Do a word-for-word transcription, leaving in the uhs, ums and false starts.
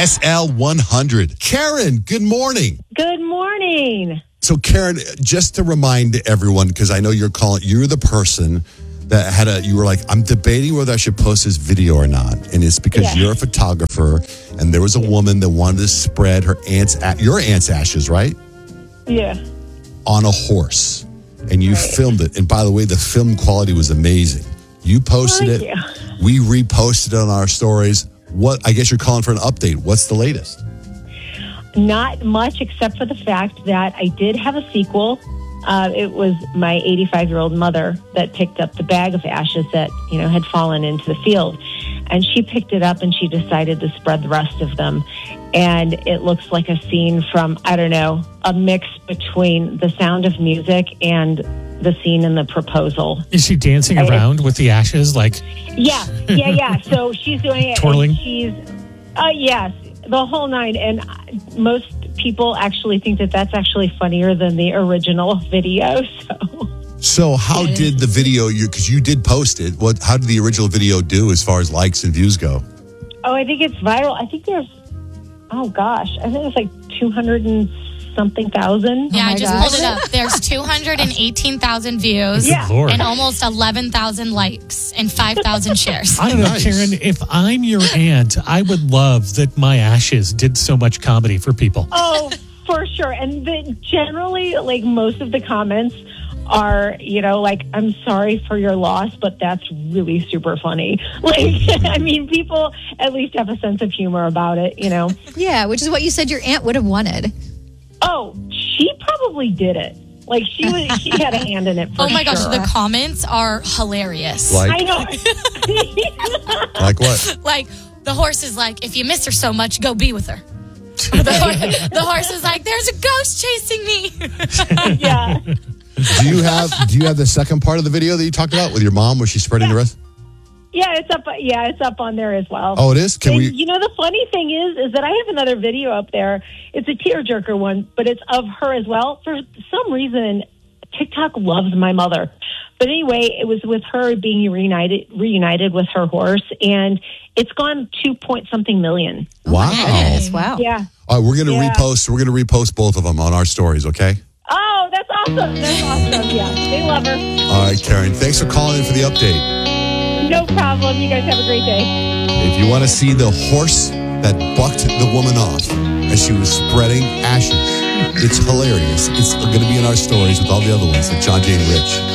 S L one hundred. Karen, good morning. Good morning. So, Karen, just to remind everyone, because I know you're calling, you're the person that had a, you were like, I'm debating whether I should post this video or not. And it's because Yeah. you're a photographer and there was a woman that wanted to spread her aunt's, your aunt's ashes, right? Yeah. On a horse. And you Right. filmed it. And by the way, the film quality was amazing. You posted Thank it. you. We reposted it on our stories. What, I guess you're calling for an update. What's the latest? Not much, except for the fact that I did have a sequel. Uh, it was my eighty-five-year-old mother that picked up the bag of ashes that, you know, had fallen into the field. And she picked it up and she decided to spread the rest of them. And it looks like a scene from, I don't know, a mix between The Sound of Music and the scene in The Proposal. Is she dancing I- around with the ashes? Like, Yeah, yeah, yeah. So she's doing it. Twirling? And she's, uh, yes, the whole nine. And most people actually think that that's actually funnier than the original video. So, So how did the video, you because you did post it, what? How did the original video do as far as likes and views go? oh, I think it's viral. I think there's, oh gosh, I think it's like two hundred and something thousand. Yeah, Oh I my just gosh. pulled it up. There's two hundred eighteen thousand views Yeah. Good Lord. and almost eleven thousand likes and five thousand shares. I don't know, Nice. Karen, if I'm your aunt, I would love that my ashes did so much comedy for people. Oh, for sure. And the, generally, like most of the comments are, you know, like, I'm sorry for your loss, but that's really super funny. Like, I mean, people at least have a sense of humor about it, you know. Yeah, which is what you said your aunt would have wanted. Oh, she probably did it. Like, she was, she had a hand in it for Oh my gosh, sure. the comments are hilarious. I Like, know. like what? Like, the horse is like, if you miss her so much, go be with her. the, horse, the horse is like, there's a ghost chasing me. Yeah. Do you have Do you have the second part of the video that you talked about with your mom, where she's spreading the rest? Yeah, it's up. Yeah, it's up on there as well. Oh, it is. Can And we? you know, the funny thing is, is that I have another video up there. It's a tearjerker one, but it's of her as well. For some reason, TikTok loves my mother. But anyway, it was with her being reunited, reunited with her horse, and it's gone two point something million. Wow. Yes, wow. Yeah. All right, we're gonna Yeah. repost. We're gonna repost both of them on our stories. Okay. Oh, that's awesome. That's awesome. Yeah, they love her. All right, Karen. Thanks for calling in for the update. No problem. You guys have a great day. If you want to see the horse that bucked the woman off as she was spreading ashes, it's hilarious. It's going to be in our stories with all the other ones, like John Jay and Rich.